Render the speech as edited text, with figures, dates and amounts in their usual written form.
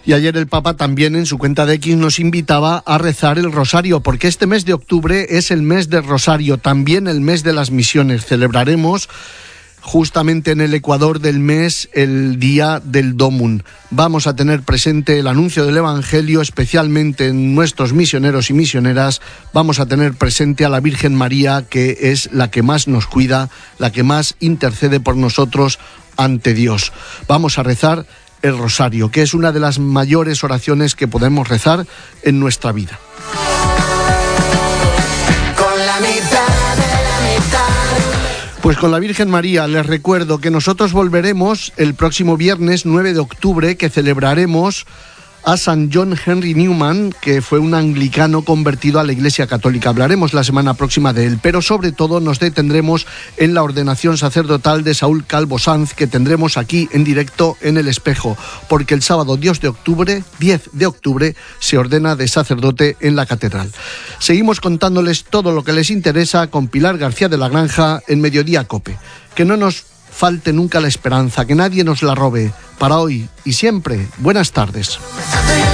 Y ayer el Papa también en su cuenta de X nos invitaba a rezar el rosario, porque este mes de octubre es el mes del rosario, también el mes de las misiones. Celebraremos justamente en el ecuador del mes el día del Domum. Vamos a tener presente el anuncio del Evangelio, especialmente en nuestros misioneros y misioneras. Vamos a tener presente a la Virgen María, que es la que más nos cuida, la que más intercede por nosotros ante Dios. Vamos a rezar el rosario, que es una de las mayores oraciones que podemos rezar en nuestra vida. Pues con la Virgen María les recuerdo que nosotros volveremos el próximo viernes 9 de octubre, que celebraremos a San John Henry Newman, que fue un anglicano convertido a la Iglesia Católica. Hablaremos la semana próxima de él, pero sobre todo nos detendremos en la ordenación sacerdotal de Saúl Calvo Sanz, que tendremos aquí en directo en El Espejo, porque el sábado 10 de octubre, se ordena de sacerdote en la catedral. Seguimos contándoles todo lo que les interesa con Pilar García de la Granja en Mediodía Cope. Que no nos falte nunca la esperanza, que nadie nos la robe. Para hoy y siempre, buenas tardes.